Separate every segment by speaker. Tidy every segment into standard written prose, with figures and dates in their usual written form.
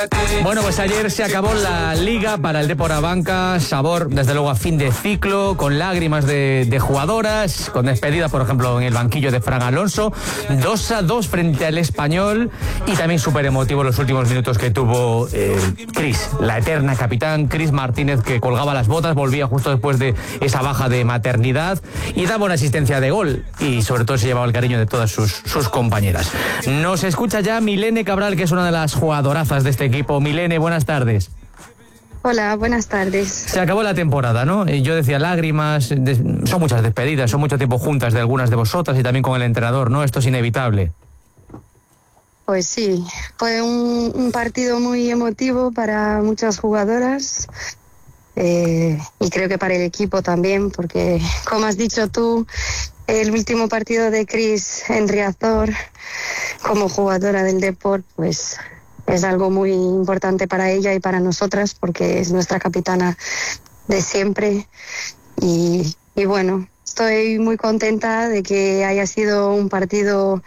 Speaker 1: Bueno, pues ayer se acabó la Liga para el Depor Abanca, sabor desde luego a fin de ciclo, con lágrimas de jugadoras, con despedida por ejemplo en el banquillo de Fran Alonso, 2-2 frente al Español, y también súper emotivo los últimos minutos que tuvo Cris, la eterna capitán, Cris Martínez, que colgaba las botas, volvía justo después de esa baja de maternidad y daba una asistencia de gol, y sobre todo se llevaba el cariño de todas sus compañeras. Nos escucha ya Milene Cabral, que es una de las jugadorazas de este equipo. Milene, buenas tardes.
Speaker 2: Hola, buenas tardes.
Speaker 1: Se acabó la temporada, ¿no? Yo decía lágrimas, son muchas despedidas, son mucho tiempo juntas de algunas de vosotras y también con el entrenador, ¿no? Esto es inevitable.
Speaker 2: Pues sí, fue un partido muy emotivo para muchas jugadoras y creo que para el equipo también, porque como has dicho tú, el último partido de Cris en Riazor como jugadora del Depor, pues es algo muy importante para ella y para nosotras, porque es nuestra capitana de siempre. Y bueno, estoy muy contenta de que haya sido un partido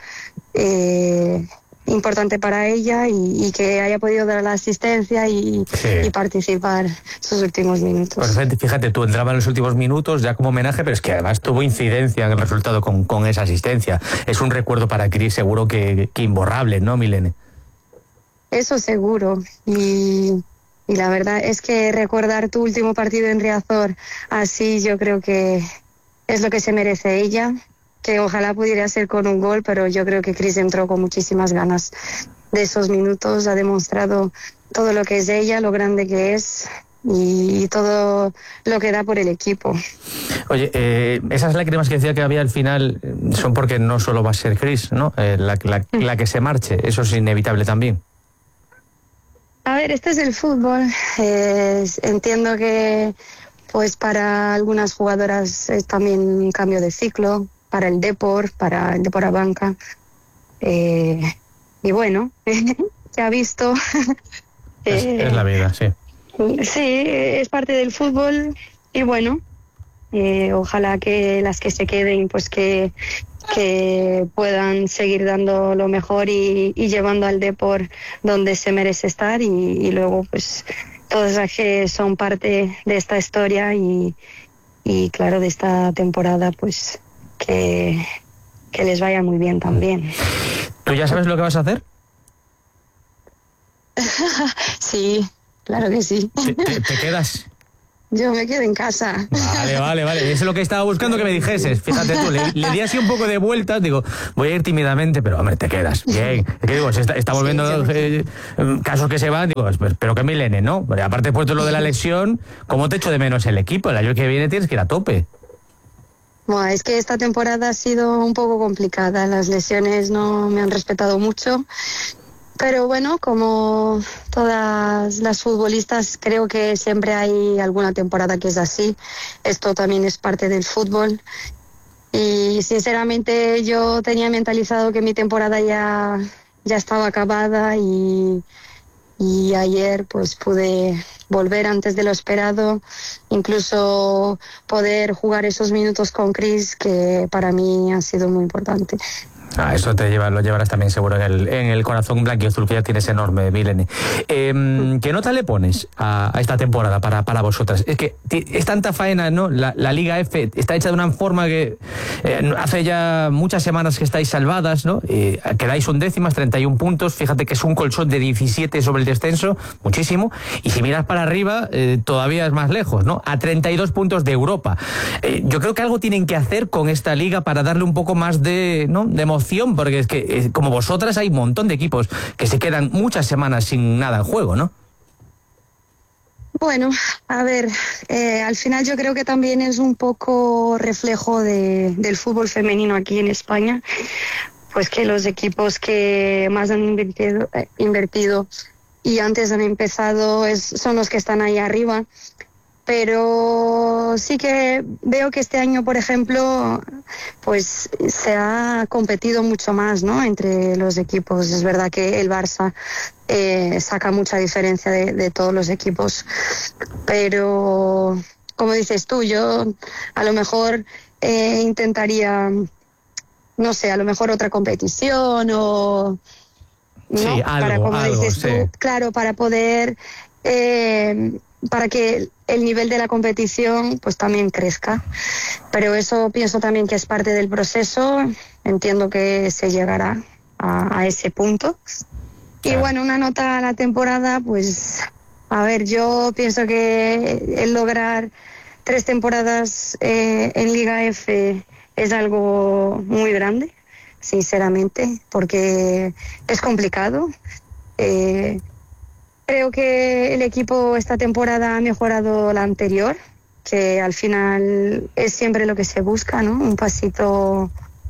Speaker 2: importante para ella y que haya podido dar la asistencia y participar sus últimos minutos.
Speaker 1: Pues fíjate, tú entrabas en los últimos minutos ya como homenaje, pero es que además tuvo incidencia en el resultado con esa asistencia. Es un recuerdo para Cris seguro que imborrable, ¿no, Milene?
Speaker 2: Eso seguro, y la verdad es que recordar tu último partido en Riazor así, yo creo que es lo que se merece ella, que ojalá pudiera ser con un gol, pero yo creo que Cris entró con muchísimas ganas de esos minutos, ha demostrado todo lo que es ella, lo grande que es y todo lo que da por el equipo.
Speaker 1: Oye, esas lágrimas que decía que había al final son porque no solo va a ser Cris, ¿no? La que se marche, eso es inevitable también.
Speaker 2: A ver, este es el fútbol. Entiendo que pues para algunas jugadoras es también un cambio de ciclo, para el Depor Abanca. Y bueno, se ha visto.
Speaker 1: Es la vida, sí.
Speaker 2: Sí, es parte del fútbol y bueno, ojalá que las que se queden pues que puedan seguir dando lo mejor y llevando al Depor donde se merece estar y luego pues todas las que son parte de esta historia y claro de esta temporada pues que les vaya muy bien también.
Speaker 1: ¿Tú ya sabes lo que vas a hacer?
Speaker 2: Sí, claro que sí.
Speaker 1: ¿Te quedas?
Speaker 2: Yo me quedo en casa.
Speaker 1: Vale. Eso es lo que estaba buscando que me dijeses. Fíjate tú, le di así un poco de vueltas. Digo, voy a ir tímidamente, pero hombre, te quedas. Bien. Es que digo, estamos viendo casos que se van. Digo, pero que Milene, ¿no? Pero aparte, después de lo de la lesión, ¿cómo te echo de menos el equipo? El año que viene tienes que ir a tope.
Speaker 2: Bueno, es que esta temporada ha sido un poco complicada. Las lesiones no me han respetado mucho. Pero bueno, como todas las futbolistas, creo que siempre hay alguna temporada que es así. Esto también es parte del fútbol. Y sinceramente yo tenía mentalizado que mi temporada ya estaba acabada y ayer pues pude volver antes de lo esperado, incluso poder jugar esos minutos con Cris, que para mí ha sido muy importante. Eso
Speaker 1: lo llevarás también seguro en el corazón blanquiazul, que ya tienes enorme, Milene. ¿Qué nota le pones a esta temporada para vosotras? Es que es tanta faena, ¿no? La Liga F está hecha de una forma que hace ya muchas semanas que estáis salvadas, ¿no? Quedáis 11ª, 31 puntos. Fíjate que es un colchón de 17 sobre el descenso, muchísimo. Y si miras para arriba, todavía es más lejos, ¿no? A 32 puntos de Europa. Yo creo que algo tienen que hacer con esta liga para darle un poco más de emoción, porque es que como vosotras hay un montón de equipos que se quedan muchas semanas sin nada en juego, ¿no?
Speaker 2: Bueno, a ver, al final yo creo que también es un poco reflejo del fútbol femenino aquí en España, pues que los equipos que más han invertido y antes han empezado son los que están ahí arriba. Pero sí que veo que este año, por ejemplo, pues se ha competido mucho más, ¿no? Entre los equipos. Es verdad que el Barça saca mucha diferencia de todos los equipos, pero como dices tú, yo a lo mejor intentaría, no sé, a lo mejor otra competición o ¿no?
Speaker 1: Sí,
Speaker 2: para, como dices tú, claro, para poder, para que el nivel de la competición pues también crezca. Pero eso pienso también que es parte del proceso. Entiendo que se llegará a ese punto. Y bueno, una nota a la temporada, pues, a ver, yo pienso que el lograr 3 temporadas en Liga F es algo muy grande, sinceramente, porque es complicado. Creo que el equipo esta temporada ha mejorado la anterior, que al final es siempre lo que se busca, ¿no? Un pasito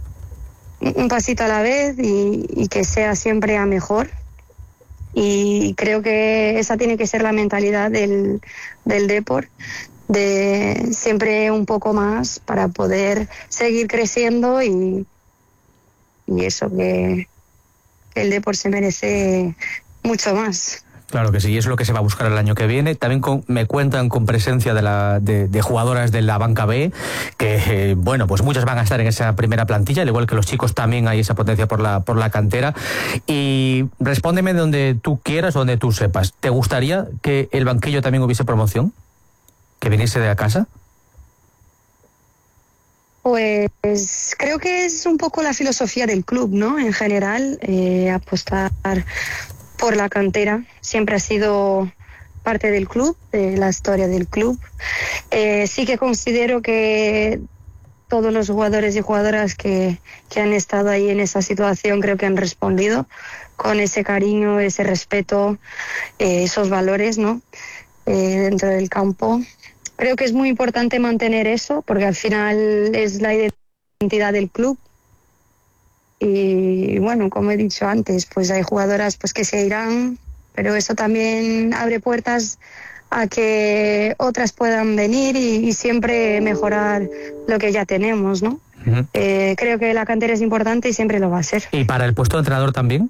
Speaker 2: a la vez y que sea siempre a mejor. Y creo que esa tiene que ser la mentalidad del Depor, de siempre un poco más para poder seguir creciendo y eso, que el Depor se merece mucho más.
Speaker 1: Claro que sí, y es lo que se va a buscar el año que viene. También me cuentan con presencia de jugadoras de la banca B, que bueno, pues muchas van a estar en esa primera plantilla, al igual que los chicos también hay esa potencia por la cantera. Y respóndeme donde tú quieras o donde tú sepas. ¿Te gustaría que el banquillo también hubiese promoción? ¿Que viniese de la casa?
Speaker 2: Pues creo que es un poco la filosofía del club, ¿no? En general, apostar por la cantera siempre ha sido parte del club, de la historia del club. Sí que considero que todos los jugadores y jugadoras que han estado ahí en esa situación creo que han respondido con ese cariño, ese respeto, esos valores, ¿no? Dentro del campo. Creo que es muy importante mantener eso, porque al final es la identidad del club. Y bueno, como he dicho antes, pues hay jugadoras pues que se irán, pero eso también abre puertas a que otras puedan venir y siempre mejorar lo que ya tenemos, ¿no? Uh-huh. Creo que la cantera es importante y siempre lo va a ser.
Speaker 1: ¿Y para el puesto de entrenador también?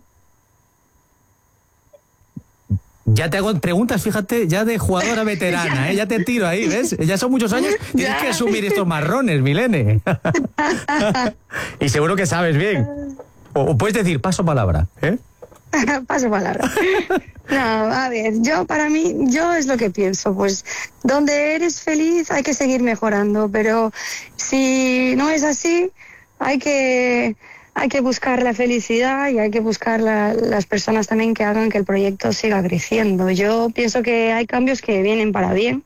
Speaker 1: Ya te hago preguntas, fíjate, ya de jugadora veterana, ya te tiro ahí, ¿ves? Ya son muchos años, tienes que asumir estos marrones, Milene. Y seguro que sabes bien. O puedes decir, paso palabra, ¿eh?
Speaker 2: Paso palabra. No, a ver, para mí es lo que pienso, pues donde eres feliz hay que seguir mejorando, pero si no es así, hay que buscar la felicidad y hay que buscar las personas también que hagan que el proyecto siga creciendo. Yo pienso que hay cambios que vienen para bien,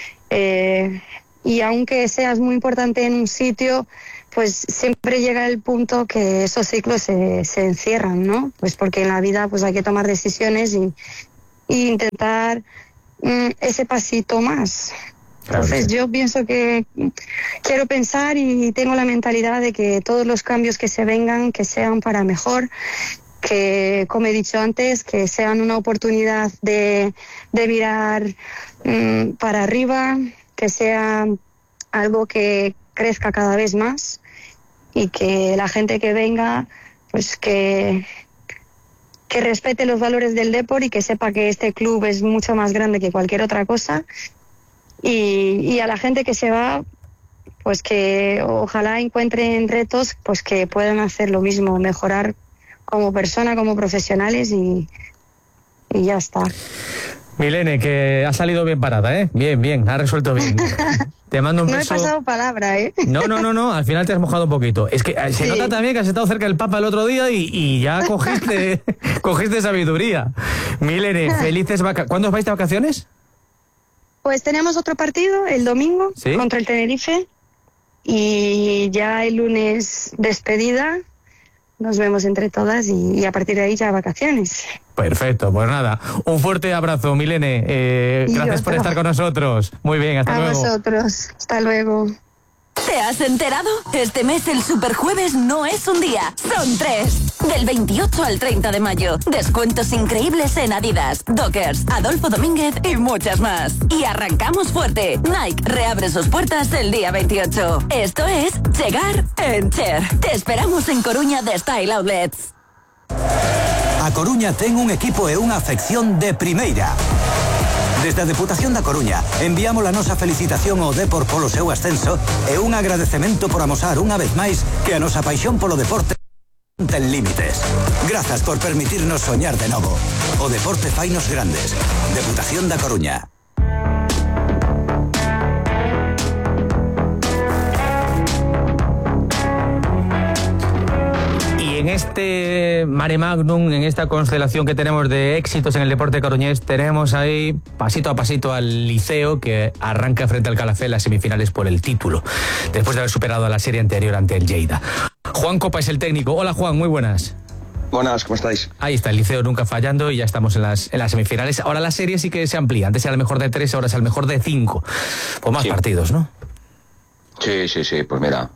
Speaker 2: y aunque seas muy importante en un sitio, pues siempre llega el punto que esos ciclos se encierran, ¿no? Pues porque en la vida pues hay que tomar decisiones y intentar ese pasito más. Entonces yo pienso que quiero pensar y tengo la mentalidad de que todos los cambios que se vengan, que sean para mejor, que, como he dicho antes, que sean una oportunidad de mirar para arriba, que sea algo que crezca cada vez más y que la gente que venga, pues que respete los valores del Depor y que sepa que este club es mucho más grande que cualquier otra cosa. Y a la gente que se va, pues que ojalá encuentren retos, pues que puedan hacer lo mismo, mejorar como persona, como profesionales y ya está.
Speaker 1: Milene, que ha salido bien parada, ¿eh? Bien, ha resuelto bien. Te mando un beso.
Speaker 2: No he pasado palabra, ¿eh?
Speaker 1: No, al final te has mojado un poquito. Es que se nota también que has estado cerca del Papa el otro día y ya cogiste sabiduría. Milene, felices vacaciones. ¿Cuándo vais de vacaciones?
Speaker 2: Pues tenemos otro partido el domingo, ¿sí?, contra el Tenerife, y ya el lunes despedida. Nos vemos entre todas y a partir de ahí ya vacaciones.
Speaker 1: Perfecto, pues nada, un fuerte abrazo, Milene. Gracias por estar con nosotros. Muy bien, hasta luego.
Speaker 2: A vosotros, hasta luego.
Speaker 3: ¿Te has enterado? Este mes el Superjueves no es un día, son 3. Del 28 al 30 de mayo. Descuentos increíbles en Adidas, Dockers, Adolfo Domínguez y muchas más. Y arrancamos fuerte. Nike reabre sus puertas el día 28. Esto es Chegar en Cher. Te esperamos en Coruña de Style Outlets.
Speaker 4: A Coruña ten un equipo e unha afección de primeira. Desde a Deputación da Coruña enviamos a nosa felicitación ao Depor polo seu ascenso e un agradecemento por amosar unha vez máis que a nosa paixón polo deporte Ten límites. Grazas por permitirnos soñar de novo. O deporte fainos grandes. Deputación da Coruña.
Speaker 1: En este mare magnum, en esta constelación que tenemos de éxitos en el deporte coruñés, tenemos ahí pasito a pasito al Liceo, que arranca frente al Calafell las semifinales por el título, después de haber superado a la serie anterior ante el Lleida. Juan Copa es el técnico. Hola Juan, muy buenas.
Speaker 5: Buenas, ¿cómo estáis?
Speaker 1: Ahí está, el Liceo nunca fallando y ya estamos en las semifinales. Ahora la serie sí que se amplía, antes era el mejor de 3, ahora es el mejor de 5. Pues más partidos, ¿no?
Speaker 5: Sí, pues mira,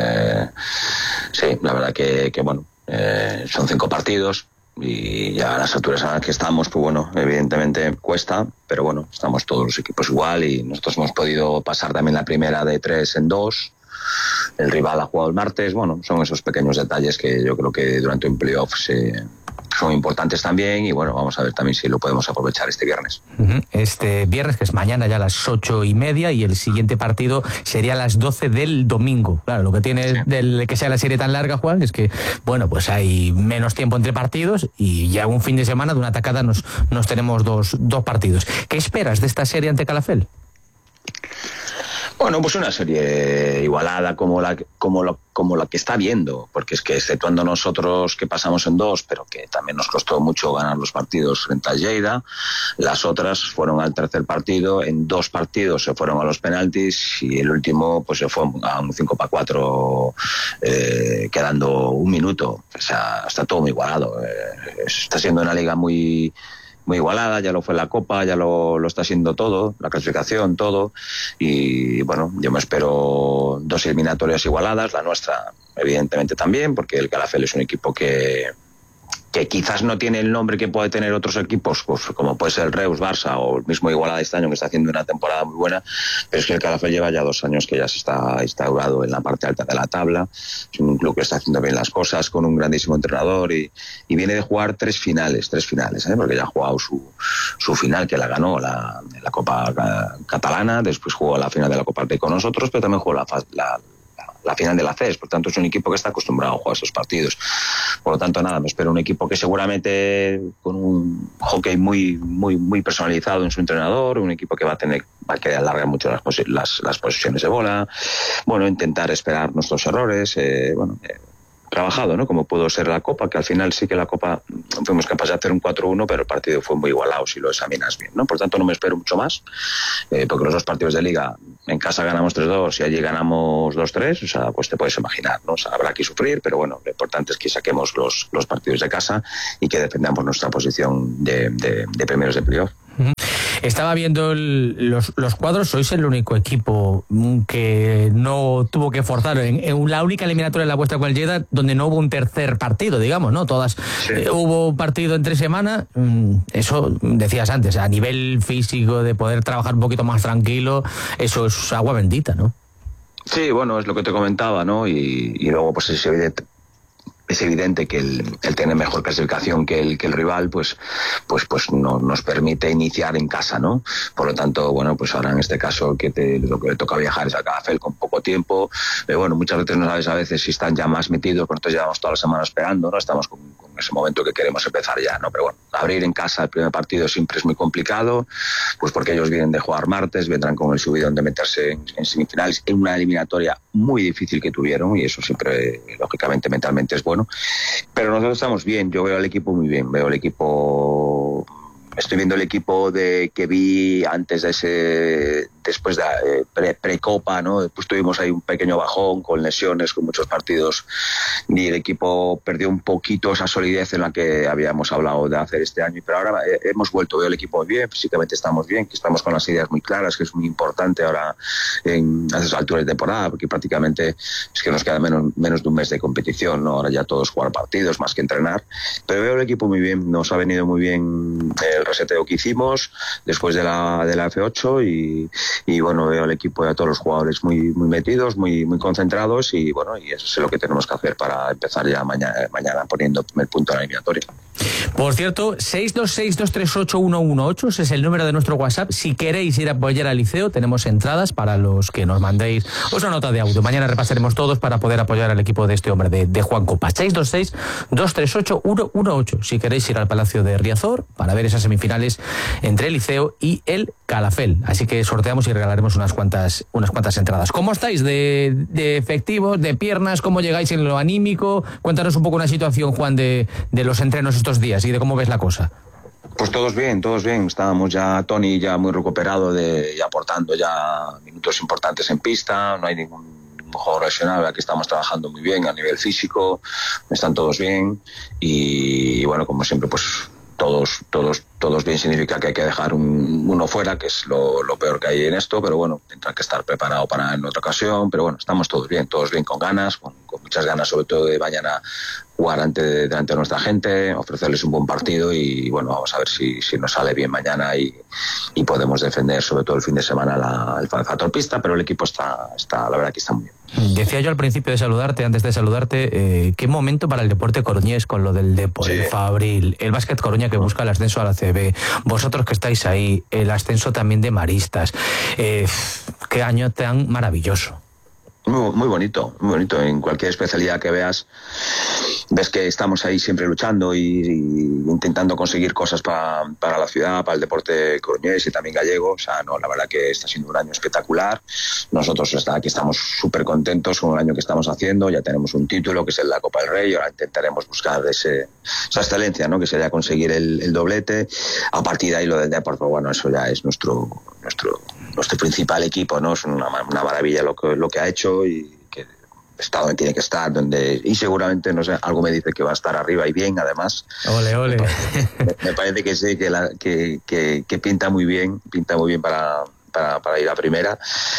Speaker 5: sí, la verdad que bueno, son 5 partidos y ya a las alturas a las que estamos, pues bueno, evidentemente cuesta, pero bueno, estamos todos los equipos igual y nosotros hemos podido pasar también la primera de 3 en 2. El rival ha jugado el martes. Bueno, son esos pequeños detalles que yo creo que durante un playoff son importantes también y bueno, vamos a ver también si lo podemos aprovechar este viernes.
Speaker 1: Este viernes, que es mañana ya a las 8:30, y el siguiente partido sería a las 12 del domingo. Claro, lo que tiene del que sea la serie tan larga, Juan, es que bueno, pues hay menos tiempo entre partidos y ya un fin de semana de una tacada nos tenemos dos partidos. ¿Qué esperas de esta serie ante Calafell?
Speaker 5: Bueno, pues una serie igualada como la que está viendo, porque es que exceptuando nosotros que pasamos en 2, pero que también nos costó mucho ganar los partidos frente a Lleida, las otras fueron al tercer partido, en 2 partidos se fueron a los penaltis y el último pues se fue a un 5-4 quedando un minuto. O sea, está todo muy igualado. Está siendo una liga muy igualada, ya lo fue la Copa, ya lo está siendo todo, la clasificación, todo, y bueno, yo me espero 2 eliminatorias igualadas, la nuestra evidentemente también, porque el Calafell es un equipo que quizás no tiene el nombre que puede tener otros equipos, pues, como puede ser el Reus, Barça o el mismo Igualada este año, que está haciendo una temporada muy buena, pero es que el Calafell lleva ya 2 años que ya se está instaurado en la parte alta de la tabla. Es un club que está haciendo bien las cosas, con un grandísimo entrenador y viene de jugar 3 finales, porque ya ha jugado su final, que la ganó la Copa Catalana, después jugó la final de la Copa del Rey con nosotros, pero también jugó la final de la CES. Por tanto, es un equipo que está acostumbrado a jugar esos partidos. Por lo tanto, nada, me espero un equipo que seguramente con un hockey muy personalizado en su entrenador, un equipo que va a querer alargar mucho las posesiones de bola, bueno, intentar esperar nuestros errores, trabajado, ¿no? Como pudo ser la Copa, que al final sí que la Copa fuimos capaces de hacer un 4-1, pero el partido fue muy igualado si lo examinas bien, ¿no? Por tanto, no me espero mucho más, porque los 2 partidos de Liga, en casa ganamos 3-2 y allí ganamos 2-3, o sea, pues te puedes imaginar, ¿no? O sea, habrá que sufrir, pero bueno, lo importante es que saquemos los partidos de casa y que defendamos nuestra posición de primeros de playoff.
Speaker 1: Estaba viendo los cuadros, sois el único equipo que no tuvo que forzar en la única eliminatoria de la vuestra con el Lleida donde no hubo un tercer partido, digamos, ¿no? Todas hubo un partido entre semana. Eso decías antes, a nivel físico, de poder trabajar un poquito más tranquilo, eso es agua bendita, ¿no?
Speaker 5: Sí, bueno, es lo que te comentaba, ¿no? Y luego pues es evidente que el tener mejor clasificación que el rival, pues no nos permite iniciar en casa, ¿no? Por lo tanto, bueno, pues ahora en este caso lo que le toca viajar es a Calafell con poco tiempo. Bueno, muchas veces no sabes a veces si están ya más metidos, porque nosotros llevamos toda la semana esperando, ¿no? Estamos con ese momento que queremos empezar ya, ¿no? Pero bueno, abrir en casa el primer partido siempre es muy complicado, pues porque ellos vienen de jugar martes, vendrán con el subidón de meterse en semifinales, en una eliminatoria muy difícil que tuvieron, y eso siempre, lógicamente, mentalmente es bueno. Pero nosotros estamos bien, yo veo al equipo muy bien, estoy viendo el equipo que vi antes de después de pre-Copa, ¿no? Después tuvimos ahí un pequeño bajón con lesiones, con muchos partidos, y el equipo perdió un poquito esa solidez en la que habíamos hablado de hacer este año, pero ahora hemos vuelto, veo el equipo muy bien, físicamente estamos bien, que estamos con las ideas muy claras, que es muy importante ahora a esas alturas de temporada, porque prácticamente es que nos queda menos de un mes de competición, ¿no? Ahora ya todos jugar partidos más que entrenar, pero veo el equipo muy bien, nos ha venido muy bien el reseteo que hicimos después de la F8 bueno, veo al equipo y a todos los jugadores muy metidos, muy concentrados, y bueno, y eso es lo que tenemos que hacer para empezar ya mañana poniendo el primer punto en la eliminatoria.
Speaker 1: Por cierto, 626-238-118, ese es el número de nuestro WhatsApp. Si queréis ir a apoyar al Liceo, tenemos entradas para los que nos mandéis una nota de audio. Mañana repasaremos todos para poder apoyar al equipo de este hombre, de Juan Copa. 626-238-118. Si queréis ir al Palacio de Riazor para ver esas semifinales entre el Liceo y el Calafell. Así que sorteamos y regalaremos unas cuantas entradas. ¿Cómo estáis de efectivos, de piernas? ¿Cómo llegáis en lo anímico? Cuéntanos un poco una situación, Juan, de los entrenos estos días y de cómo ves la cosa.
Speaker 5: Pues todos bien. Estábamos ya, Tony ya muy recuperado y aportando ya minutos importantes en pista. No hay ningún jugador lesionado, aquí estamos trabajando muy bien a nivel físico, están todos bien, y bueno, como siempre, pues todos bien significa que hay que dejar uno fuera, que es lo peor que hay en esto, pero bueno, tendrá que estar preparado para en otra ocasión, pero bueno, estamos todos bien con ganas, con muchas ganas, sobre todo de mañana jugar delante de nuestra gente, ofrecerles un buen partido, y bueno, vamos a ver si nos sale bien mañana y podemos defender sobre todo el fin de semana el factor pista, pero el equipo está la verdad que está muy bien.
Speaker 1: Decía yo al principio de saludarte, antes de saludarte, qué momento para el deporte coruñés con lo del Depor, el Fabril, el Básquet Coruña que busca el ascenso a la CB, vosotros que estáis ahí, el ascenso también de Maristas. Qué año tan maravilloso.
Speaker 5: Muy bonito. En cualquier especialidad que veas, ves que estamos ahí siempre luchando y intentando conseguir cosas para la ciudad, para el deporte coruñés y también gallego. O sea, no, la verdad que está siendo un año espectacular. Nosotros aquí estamos súper contentos con el año que estamos haciendo. Ya tenemos un título que es la Copa del Rey, y ahora intentaremos buscar esa excelencia, ¿no? Que sería conseguir el doblete. A partir de ahí lo del deporte, pues bueno, eso ya es nuestro principal equipo, ¿no? Es una maravilla lo que ha hecho, y que está donde tiene que estar, y seguramente, no sé, algo me dice que va a estar arriba y bien, además.
Speaker 1: Ole.
Speaker 5: Me parece que sí, que pinta muy bien para ir a primera.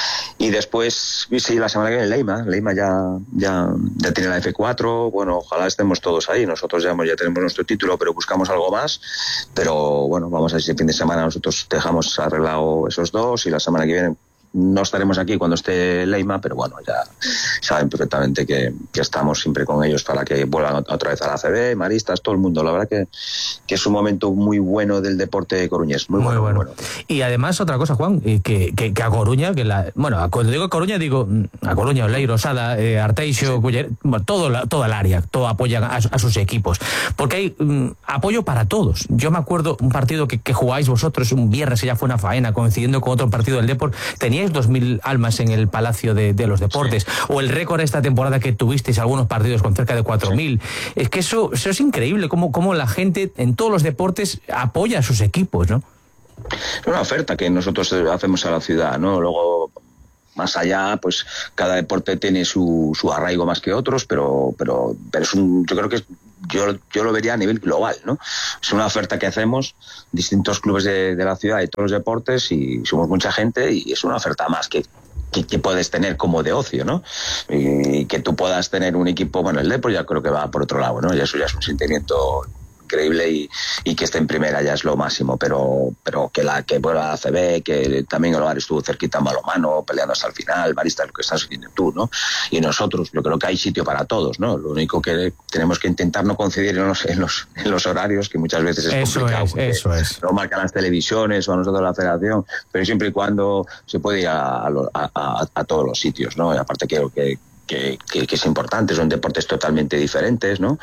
Speaker 5: Y después, sí, la semana que viene Leima ya tiene la F4. Bueno, ojalá estemos todos ahí. Nosotros ya tenemos nuestro título, pero buscamos algo más. Pero bueno, vamos a ver si el fin de semana nosotros dejamos arreglado esos dos, y la semana que viene no estaremos aquí cuando esté Leima, pero bueno, ya saben perfectamente que estamos siempre con ellos para que vuelvan otra vez a la CB, Maristas, todo el mundo. La verdad que es un momento muy bueno del deporte coruñés, muy bueno.
Speaker 1: Y además otra cosa, Juan, que a Coruña, cuando digo Coruña, digo a Coruña, Oleiro, Sada, Arteixo, Culler, toda el área, todo apoyan a sus equipos, porque hay apoyo para todos. Yo me acuerdo un partido que jugáis vosotros un viernes, ya fue una faena, coincidiendo con otro partido del Depor, teníais 2.000 almas en el Palacio de los Deportes, sí. O el récord esta temporada que tuvisteis algunos partidos con cerca de 4.000. Sí. Es que eso es increíble, cómo la gente en todos los deportes apoya a sus equipos, ¿no?
Speaker 5: Es una oferta que nosotros hacemos a la ciudad, ¿no? Luego, más allá, pues cada deporte tiene su arraigo más que otros, pero es yo creo que yo lo vería a nivel global, ¿no? Es una oferta que hacemos distintos clubes de la ciudad y todos los deportes, y somos mucha gente, y es una oferta más que puedes tener como de ocio, ¿no? Y que tú puedas tener un equipo, bueno, el Depor ya creo que va por otro lado, ¿no? Y eso ya es un sentimiento increíble, y que esté en primera ya es lo máximo, pero que vuelva a la CB, que también el hogar estuvo cerquita en balonmano, peleando hasta el final, Maristas, lo que estás haciendo tú, ¿no? Y nosotros, yo creo que hay sitio para todos, ¿no? Lo único que tenemos que intentar no coincidir en los horarios, que muchas veces es complicado.
Speaker 1: Eso es.
Speaker 5: Lo marcan las televisiones o a nosotros la federación, pero siempre y cuando se puede ir a todos los sitios, ¿no? Y aparte creo que es importante, son deportes totalmente diferentes, ¿no?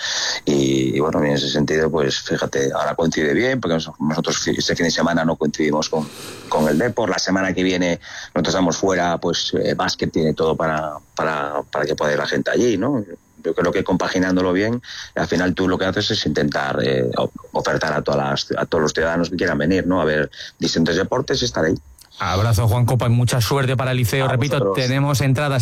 Speaker 5: Y bueno, en ese sentido, pues fíjate, ahora coincide bien, porque nosotros este fin de semana no coincidimos con el Depor. La semana que viene nosotros estamos fuera, pues básquet tiene todo para que pueda ir la gente allí, ¿no? Yo creo que compaginándolo bien, al final tú lo que haces es intentar ofertar a todos los ciudadanos que quieran venir, ¿no? A ver distintos deportes y estar ahí.
Speaker 1: Abrazo, Juan Copa, y mucha suerte para el Liceo. Repito, vosotros. Tenemos entrada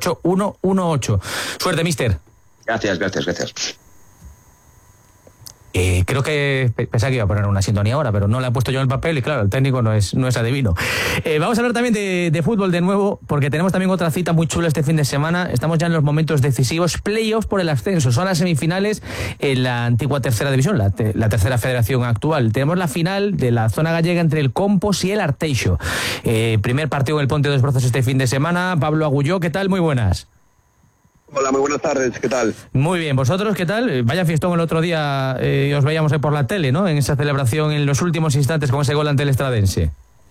Speaker 1: 626-238-118. Suerte, mister.
Speaker 5: Gracias.
Speaker 1: Creo que pensaba que iba a poner una sintonía ahora, pero no la he puesto yo en el papel y claro, el técnico no es adivino. Vamos a hablar también de fútbol de nuevo, porque tenemos también otra cita muy chula este fin de semana. Estamos ya en los momentos decisivos, playoffs por el ascenso. Son las semifinales en la antigua tercera división, la tercera federación actual. Tenemos la final de la zona gallega entre el Compos y el Arteixo. Primer partido en el Ponte dos Brazos este fin de semana. Pablo Agulló, ¿qué tal? Muy buenas.
Speaker 6: Hola, muy buenas tardes, ¿qué tal?
Speaker 1: Muy bien, ¿vosotros qué tal? Vaya fiestón el otro día, os veíamos por la tele, ¿no? En esa celebración en los últimos instantes con ese gol ante el Estradense.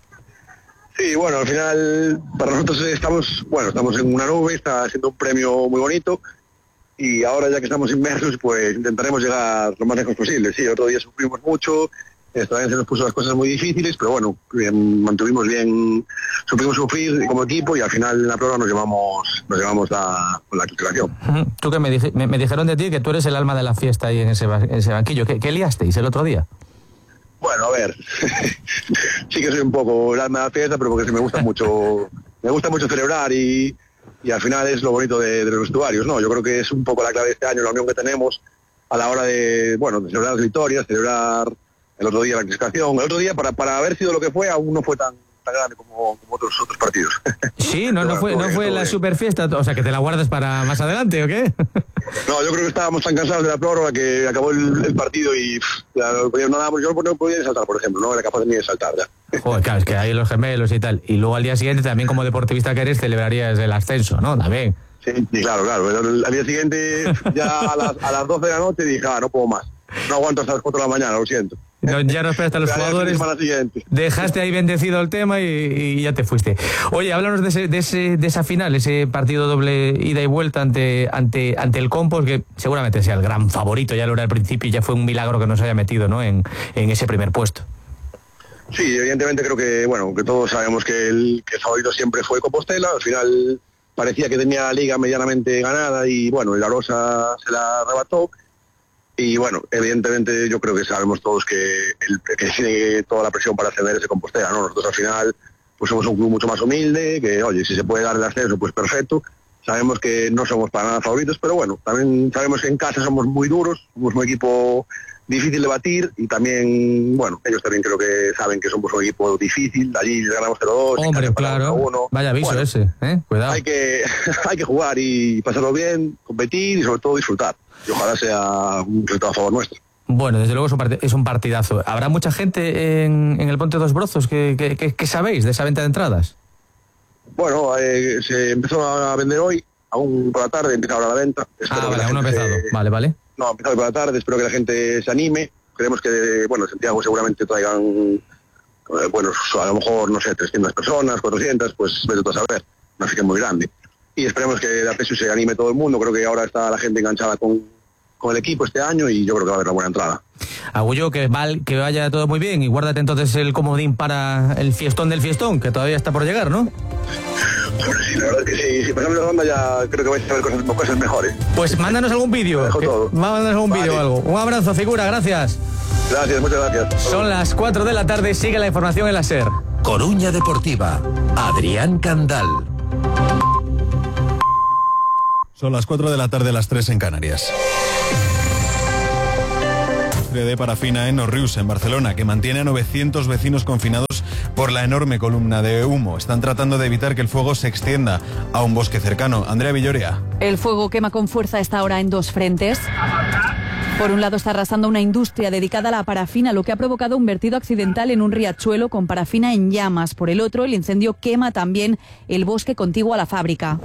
Speaker 6: Sí, bueno, al final para nosotros estamos en una nube, está siendo un premio muy bonito y ahora ya que estamos inmersos, pues intentaremos llegar lo más lejos posible. Sí, el otro día sufrimos mucho, Estradense nos puso las cosas muy difíciles, pero bueno, mantuvimos bien, supimos sufrir como equipo y al final en la prueba nos llevamos la clasificación.
Speaker 1: Tú que me dijeron de ti que tú eres el alma de la fiesta ahí en ese banquillo. ¿Qué liasteis el otro día?
Speaker 6: Bueno, a ver, sí que soy un poco el alma de la fiesta, pero porque me gusta mucho celebrar y al final es lo bonito de los vestuarios, ¿no? Yo creo que es un poco la clave de este año, la unión que tenemos a la hora de celebrar las victorias, celebrar el otro día la clasificación. El otro día, para haber sido lo que fue, aún no fue tan grande como otros partidos.
Speaker 1: Sí, no fue la super fiesta, o sea, que te la guardas para más adelante, ¿o qué?
Speaker 6: No, yo creo que estábamos tan cansados de la prórroga que acabó el partido y ya yo no podía saltar, por ejemplo, no era capaz ni de saltar ya.
Speaker 1: Joder, claro, es que hay los gemelos y tal. Y luego al día siguiente también como deportivista que eres celebrarías el ascenso, ¿no? También.
Speaker 6: Sí, claro. Al día siguiente, ya a las 12 de la noche dije, no puedo más. No aguanto hasta las 4 de la mañana, lo siento.
Speaker 1: No, ya no esperaste a los jugadores, dejaste ahí bendecido el tema y ya te fuiste. Oye, háblanos de esa final, ese partido doble ida y vuelta ante el Compos, que seguramente sea el gran favorito, ya lo era al principio y ya fue un milagro que nos haya metido, ¿no? en ese primer puesto.
Speaker 6: Sí, evidentemente creo que todos sabemos que el favorito siempre fue Compostela. Al final parecía que tenía la liga medianamente ganada y el Arosa se la arrebató. Y evidentemente yo creo que sabemos todos que tiene toda la presión para ascender ese Compostela, ¿no? Nosotros al final pues somos un club mucho más humilde, que oye, si se puede dar el ascenso, pues perfecto. Sabemos que no somos para nada favoritos, pero también sabemos que en casa somos muy duros, somos un equipo difícil de batir y también, ellos también creo que saben que somos un equipo difícil, allí ganamos 0-2.
Speaker 1: Hombre, claro, 1. Vaya aviso ese, cuidado.
Speaker 6: Hay que jugar y pasarlo bien, competir y sobre todo disfrutar. Y ojalá sea un resultado a favor nuestro.
Speaker 1: Bueno, desde luego es un partidazo. ¿Habrá mucha gente en el Ponte dos Brazos que sabéis de esa venta de entradas?
Speaker 6: Bueno, se empezó a vender hoy, aún por la tarde empieza ahora la venta.
Speaker 1: Vale, aún no ha empezado. Vale.
Speaker 6: No, ha empezado hoy por la tarde, espero que la gente se anime. Creemos que, Santiago seguramente traigan, a lo mejor, 300 personas, 400, pues vete tú a saber, una afición muy grande. Y esperemos que la PSU se anime todo el mundo, creo que ahora está la gente enganchada con el equipo este año y yo creo que va a haber una buena entrada.
Speaker 1: Agullo, que vaya todo muy bien y guárdate entonces el comodín para el fiestón del fiestón, que todavía está por llegar, ¿no?
Speaker 6: Sí, la verdad es que sí, si pasamos la ronda ya creo que vais a ver cosas mejores.
Speaker 1: Pues mándanos algún vídeo. Mándanos algún vídeo o algo. Un abrazo, figura, gracias.
Speaker 6: Gracias, muchas gracias.
Speaker 1: Son las 4 de la tarde, sigue la información en la SER.
Speaker 7: Coruña Deportiva, Adrián Candal.
Speaker 8: Son las 4 de la tarde, las 3 en Canarias. De parafina en Orrius, en Barcelona, que mantiene a 900 vecinos confinados por la enorme columna de humo. Están tratando de evitar que el fuego se extienda a un bosque cercano. Andrea Villoria.
Speaker 9: El fuego quema con fuerza a esta hora en dos frentes. Por un lado está arrasando una industria dedicada a la parafina, lo que ha provocado un vertido accidental en un riachuelo con parafina en llamas. Por el otro, el incendio quema también el bosque contiguo a la fábrica.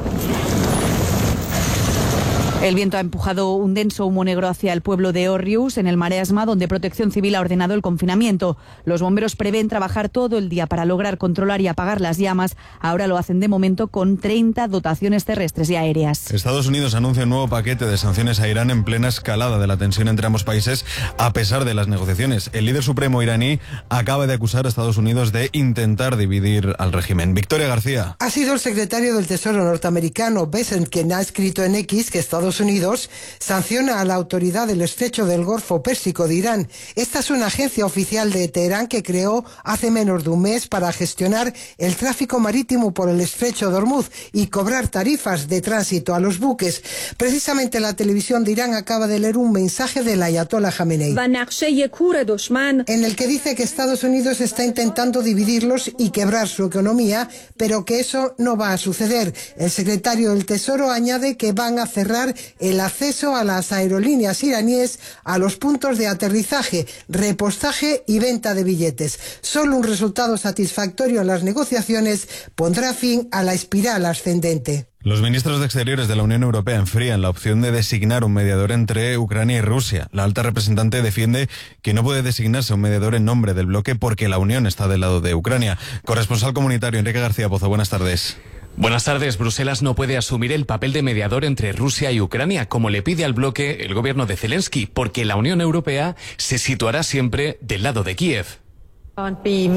Speaker 9: El viento ha empujado un denso humo negro hacia el pueblo de Orrius, en el Maresma, donde Protección Civil ha ordenado el confinamiento. Los bomberos prevén trabajar todo el día para lograr controlar y apagar las llamas. Ahora lo hacen de momento con 30 dotaciones terrestres y aéreas.
Speaker 8: Estados Unidos anuncia un nuevo paquete de sanciones a Irán en plena escalada de la tensión entre ambos países, a pesar de las negociaciones. El líder supremo iraní acaba de acusar a Estados Unidos de intentar dividir al régimen. Victoria García.
Speaker 10: Ha sido el secretario del Tesoro norteamericano, Bessent, quien ha escrito en X que Estados Estados Unidos sanciona a la autoridad del estrecho del Golfo Pérsico de Irán. Esta es una agencia oficial de Teherán que creó hace menos de un mes para gestionar el tráfico marítimo por el estrecho de Hormuz y cobrar tarifas de tránsito a los buques. Precisamente la televisión de Irán acaba de leer un mensaje del ayatollah Jamenei, en el que dice que Estados Unidos está intentando dividirlos y quebrar su economía, pero que eso no va a suceder. El secretario del Tesoro añade que van a cerrar el acceso a las aerolíneas iraníes a los puntos de aterrizaje, repostaje y venta de billetes. Solo un resultado satisfactorio en las negociaciones pondrá fin a la espiral ascendente.
Speaker 8: Los ministros de Exteriores de la Unión Europea enfrían la opción de designar un mediador entre Ucrania y Rusia. La alta representante defiende que no puede designarse un mediador en nombre del bloque porque la Unión está del lado de Ucrania. Corresponsal comunitario Enrique García Pozo, buenas tardes.
Speaker 11: Buenas tardes. Bruselas no puede asumir el papel de mediador entre Rusia y Ucrania, como le pide al bloque el gobierno de Zelensky, porque la Unión Europea se situará siempre del lado de Kiev.
Speaker 12: No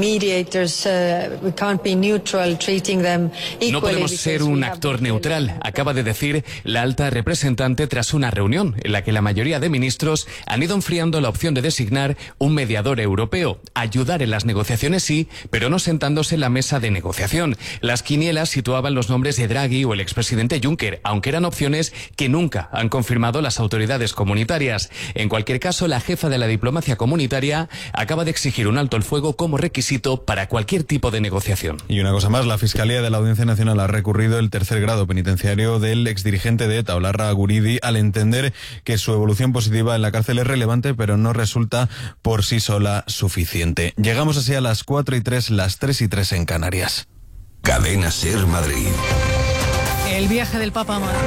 Speaker 11: podemos ser un actor neutral, acaba de decir la alta representante tras una reunión en la que la mayoría de ministros han ido enfriando la opción de designar un mediador europeo. Ayudar en las negociaciones sí, pero no sentándose en la mesa de negociación. Las quinielas situaban los nombres de Draghi o el expresidente Juncker, aunque eran opciones que nunca han confirmado las autoridades comunitarias. En cualquier caso, la jefa de la diplomacia comunitaria acaba de exigir un alto el fuego como requisito para cualquier tipo de negociación.
Speaker 8: Y una cosa más, la Fiscalía de la Audiencia Nacional ha recurrido el tercer grado penitenciario del exdirigente de ETA, Olarra Guridi, al entender que su evolución positiva en la cárcel es relevante, pero no resulta por sí sola suficiente. Llegamos así a las 4:03, las 3:03 en Canarias.
Speaker 7: Cadena SER Madrid.
Speaker 13: El viaje del Papa Amado.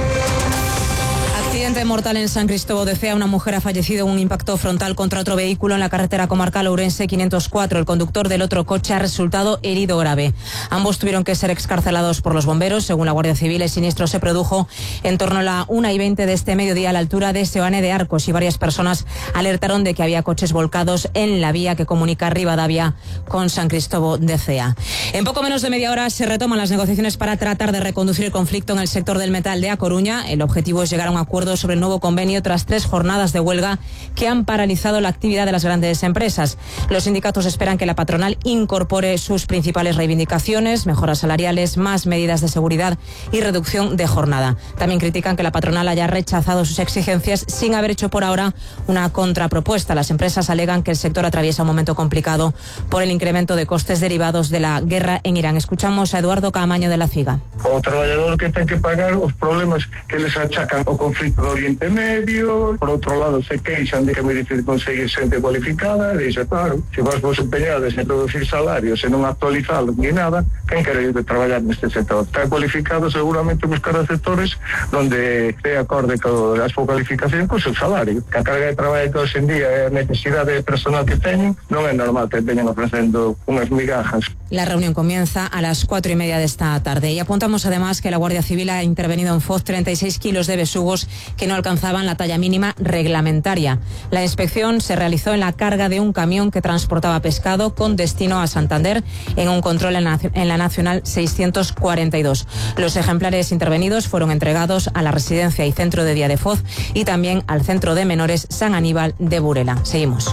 Speaker 14: Accidente mortal en San Cristóbal de Cea. Una mujer ha fallecido en un impacto frontal contra otro vehículo en la carretera comarcal Ourense 504. El conductor del otro coche ha resultado herido grave. Ambos tuvieron que ser excarcelados por los bomberos. Según la Guardia Civil, el siniestro se produjo en torno a la 1:20 de este mediodía a la altura de Seoane de Arcos y varias personas alertaron de que había coches volcados en la vía que comunica Rivadavia con San Cristóbal de Cea. En poco menos de media hora se retoman las negociaciones para tratar de reconducir el conflicto en el sector del metal de A Coruña. El objetivo es llegar a un acuerdo sobre el nuevo convenio tras 3 jornadas de huelga que han paralizado la actividad de las grandes empresas. Los sindicatos esperan que la patronal incorpore sus principales reivindicaciones, mejoras salariales, más medidas de seguridad y reducción de jornada. También critican que la patronal haya rechazado sus exigencias sin haber hecho por ahora una contrapropuesta. Las empresas alegan que el sector atraviesa un momento complicado por el incremento de costes derivados de la guerra en Irán. Escuchamos a Eduardo Caamaño de la CIGA.
Speaker 15: O trabajador que ten que pagar os problemas que les achacan o conflicto do Oriente Medio. Por outro lado, se queixan de que é moi difícil conseguir xente cualificada. Dixe, claro, se vos empeñades en reducir salarios e non actualizalos ni nada, quen quere traballar neste sector? Está cualificado, seguramente buscar sectores donde esté acorde con a súa cualificación con seu salario. Que a carga de traballo que hoxe en día é a necesidade de personal que teñen, non é normal que teñan ofrecendo unhas migajas.
Speaker 14: La reunión comienza a las 4:30 de esta tarde y apuntamos además que la Guardia Civil ha intervenido en Foz 36 kilos de besugos que no alcanzaban la talla mínima reglamentaria. La inspección se realizó en la carga de un camión que transportaba pescado con destino a Santander en un control en la Nacional 642. Los ejemplares intervenidos fueron entregados a la Residencia y Centro de Día de Foz y también al Centro de Menores San Aníbal de Burela. Seguimos.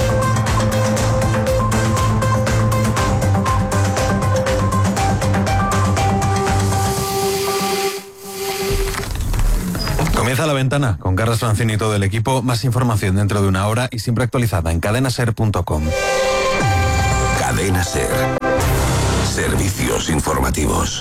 Speaker 8: Comienza La Ventana con Carlos Francini y todo el equipo. Más información dentro de una hora y siempre actualizada en cadenaser.com.
Speaker 7: Cadena SER. Servicios informativos.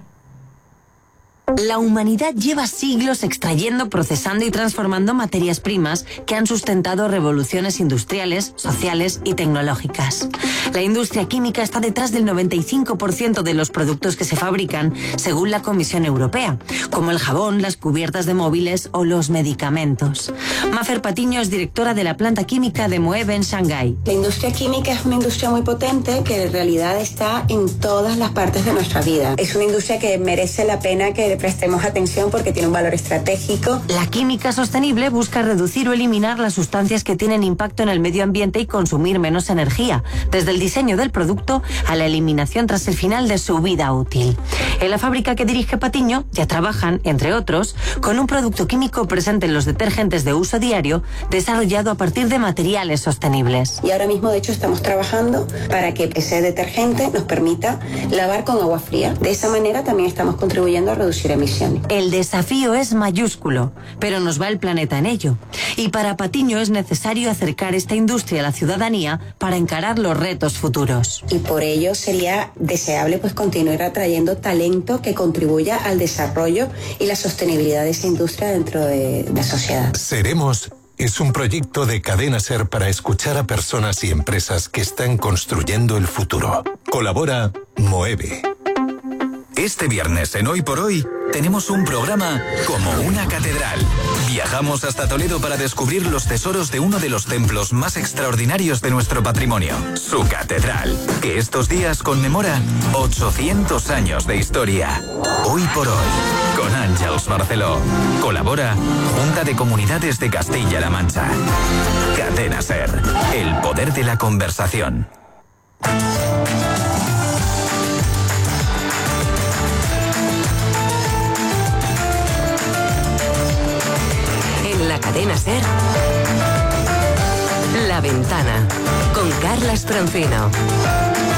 Speaker 3: La humanidad lleva siglos extrayendo, procesando y transformando materias primas que han sustentado revoluciones industriales, sociales y tecnológicas. La industria química está detrás del 95% de los productos que se fabrican, según la Comisión Europea, como el jabón, las cubiertas de móviles o los medicamentos. Mafer Patiño es directora de la planta química de Moeve en Shanghái.
Speaker 16: La industria química es una industria muy potente que en realidad está en todas las partes de nuestra vida. Es una industria que merece la pena que
Speaker 12: prestemos atención porque tiene un valor estratégico.
Speaker 17: La química sostenible busca reducir o eliminar las sustancias que tienen impacto en el medio ambiente y consumir menos energía, desde el diseño del producto a la eliminación tras el final de su vida útil. En la fábrica que dirige Patiño ya trabajan, entre otros, con un producto químico presente en los detergentes de uso diario, desarrollado a partir de materiales sostenibles.
Speaker 12: Y ahora mismo, de hecho, estamos trabajando para que ese detergente nos permita lavar con agua fría. De esa manera también estamos contribuyendo a reducir emisiones.
Speaker 17: El desafío es mayúsculo, pero nos va el planeta en ello. Y para Patiño es necesario acercar esta industria a la ciudadanía para encarar los retos futuros.
Speaker 12: Y por ello sería deseable pues continuar atrayendo talento que contribuya al desarrollo y la sostenibilidad de esa industria dentro de la sociedad.
Speaker 18: Seremos es un proyecto de Cadena Ser para escuchar a personas y empresas que están construyendo el futuro. Colabora Moeve.
Speaker 19: Este viernes en Hoy por Hoy tenemos un programa como una catedral. Viajamos hasta Toledo para descubrir los tesoros de uno de los templos más extraordinarios de nuestro patrimonio, su catedral, que estos días conmemora 800 años de historia. Hoy por Hoy, con Àngels Barceló. Colabora Junta de Comunidades de Castilla-La Mancha. Cadena Ser, el poder de la conversación.
Speaker 20: La Cadena Ser, La Ventana, con Carlas Francino.